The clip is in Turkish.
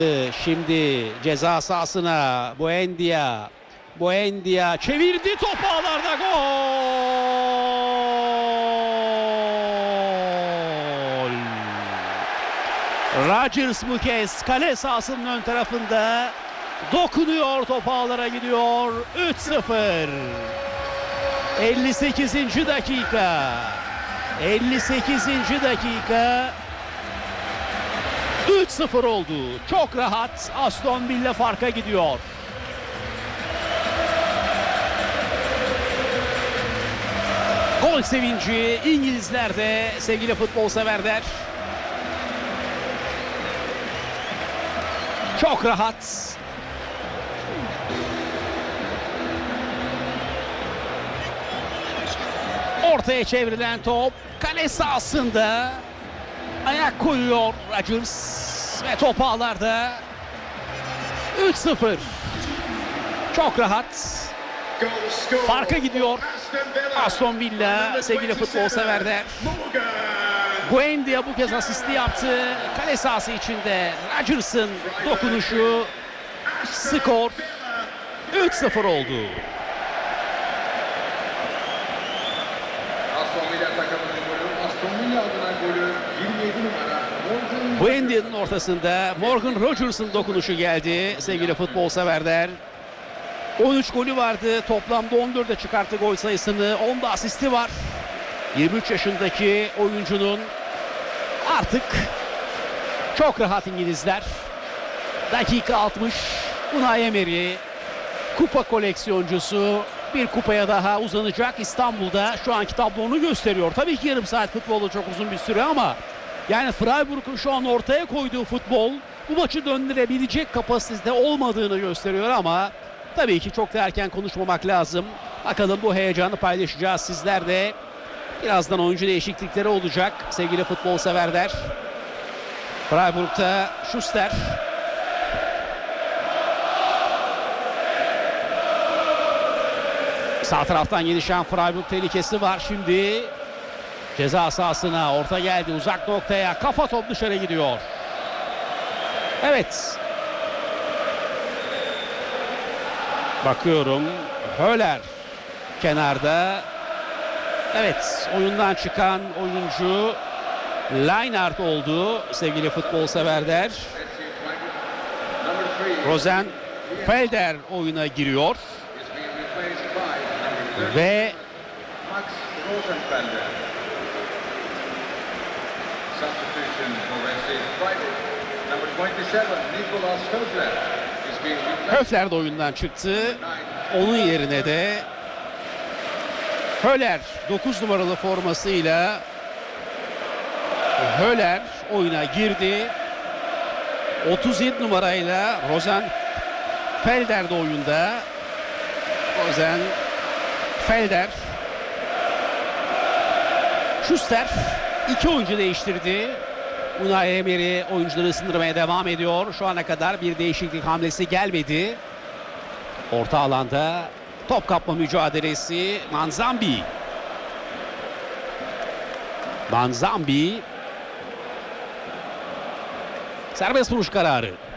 Şimdi ceza sahasına Buendia. Buendia çevirdi, top ağlarda, gol. Rodgers bu kez kale sahasının ön tarafında dokunuyor, top ağlara gidiyor. 3-0. 58. dakika. 58. dakika. 3-0 oldu. Çok rahat Aston Villa farka gidiyor. Gol sevinci İngilizlerde sevgili futbol severler. Çok rahat. Ortaya çevrilen top kale sahasında. Ayak koyuyor Rodgers ve top ağlarda. 3-0. Çok rahat. Farka gidiyor Aston Villa sevgili futbol severler. Buendia bu kez asisti yaptı. Kale sahası içinde Rodgers'ın dokunuşu. Skor 3-0 oldu. Buendia'nın ortasında Morgan Rodgers'ın dokunuşu geldi sevgili futbol severler. 13 golü vardı. Toplamda 14'e çıkarttı gol sayısını. 10'da asisti var. 23 yaşındaki oyuncunun artık çok rahat İngilizler. Dakika 60. Unai Emery kupa koleksiyoncusu bir kupaya daha uzanacak. İstanbul'da şu anki tablonu gösteriyor. Tabii ki yarım saat futbolda çok uzun bir süre ama yani Freiburg'un şu an ortaya koyduğu futbol bu maçı döndürebilecek kapasitede olmadığını gösteriyor ama tabii ki çok da erken konuşmamak lazım. Bakalım, bu heyecanı paylaşacağız sizler de. Birazdan oyuncu değişiklikleri olacak sevgili futbol severler. Freiburg'ta Schuster. Sağ taraftan gelişen Freiburg tehlikesi var şimdi. Ceza sahasına orta geldi, uzak noktaya, kafa top dışarı gidiyor. Evet. Bakıyorum, Höller kenarda. Evet, oyundan çıkan oyuncu Lineart oldu sevgili futbol severler. Rosenfelder oyuna giriyor. Ve Höfler de oyundan çıktı. Onun yerine de Höller 9 numaralı formasıyla Höller oyuna girdi. 37 numarayla Rosenfelder de oyunda. Rosenfelder. Schuster 2 oyuncu değiştirdi. Unai Emery oyuncuları ısındırmaya devam ediyor. Şu ana kadar bir değişiklik hamlesi gelmedi. Orta alanda top kapma mücadelesi. Manzambi. Serbest vuruş kararı.